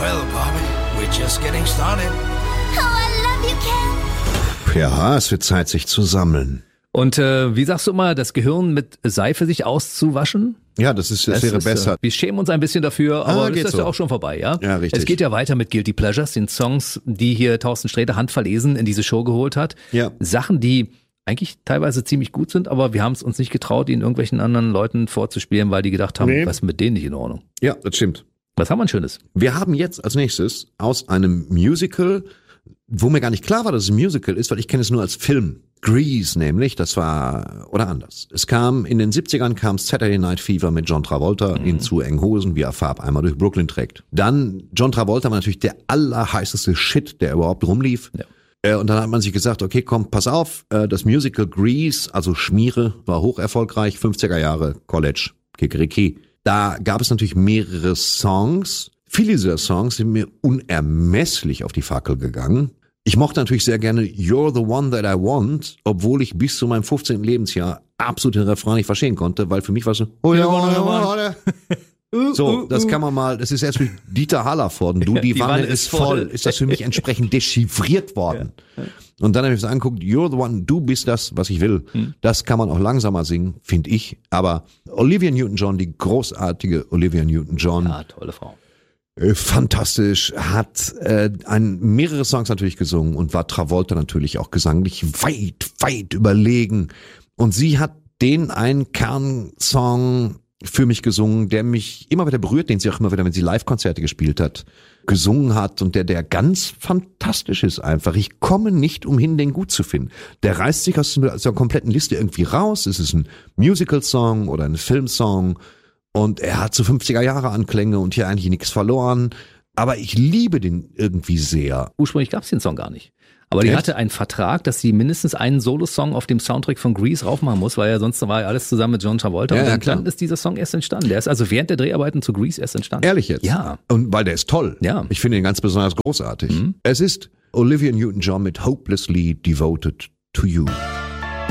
Well, Bobby, we're just getting started. Oh, I love you, Ken. Ja, es wird Zeit, sich zu sammeln. Und wie sagst du immer, das Gehirn mit Seife sich auszuwaschen? Ja, das wäre besser. Wir schämen uns ein bisschen dafür, aber das ist so. ja auch schon vorbei, ja? Ja, richtig. Es geht ja weiter mit Guilty Pleasures, den Songs, die hier Thorsten Sträter handverlesen in diese Show geholt hat. Ja. Sachen, die eigentlich teilweise ziemlich gut sind, aber wir haben es uns nicht getraut, ihn irgendwelchen anderen Leuten vorzuspielen, weil die gedacht haben, was ist mit denen nicht in Ordnung? Ja, das stimmt. Was haben wir ein Schönes? Wir haben jetzt als nächstes aus einem Musical, wo mir gar nicht klar war, dass es ein Musical ist, weil ich kenne es nur als Film. Grease nämlich, das war, oder anders. In den 70ern kam Saturday Night Fever mit John Travolta in zu engen Hosen, wie er Farbeimer durch Brooklyn trägt. Dann, John Travolta war natürlich der allerheißeste Shit, der überhaupt rumlief. Ja. Und dann hat man sich gesagt, okay, komm, pass auf, das Musical Grease, also Schmiere, war hoch erfolgreich, 50er Jahre, College, Kikeriki. Da gab es natürlich mehrere Songs. Viele dieser Songs sind mir unermesslich auf die Fackel gegangen. Ich mochte natürlich sehr gerne You're the One That I Want, obwohl ich bis zu meinem 15. Lebensjahr absolut den Refrain nicht verstehen konnte, weil für mich war so, so, das kann man mal, das ist erst mit Dieter Hallervorden, die Wanne ist voll, ist das für mich entsprechend dechiffriert worden. Ja. Und dann habe ich es angeguckt, You're the One, du bist das, was ich will. Das kann man auch langsamer singen, finde ich. Aber Olivia Newton-John, die großartige Olivia Newton-John. Ja, tolle Frau. Fantastisch, hat mehrere Songs natürlich gesungen und war Travolta natürlich auch gesanglich weit überlegen. Und sie hat den einen Kernsong für mich gesungen, der mich immer wieder berührt, den sie auch immer wieder, wenn sie Live-Konzerte gespielt hat, gesungen hat und der ganz fantastisch ist einfach. Ich komme nicht umhin, den gut zu finden. Der reißt sich aus der kompletten Liste irgendwie raus. Es ist ein Musical-Song oder ein Filmsong. Und er hat so 50er-Jahre-Anklänge und hier eigentlich nichts verloren. Aber ich liebe den irgendwie sehr. Ursprünglich gab es den Song gar nicht. Aber die hatte einen Vertrag, dass sie mindestens einen Solo-Song auf dem Soundtrack von Grease raufmachen muss, weil ja sonst war ja alles zusammen mit John Travolta. Ja, und dann ist dieser Song erst entstanden. Der ist also während der Dreharbeiten zu Grease erst entstanden. Ehrlich jetzt? Ja. Und weil der ist toll. Ja. Ich finde ihn ganz besonders großartig. Es ist Olivia Newton-John mit Hopelessly Devoted to You.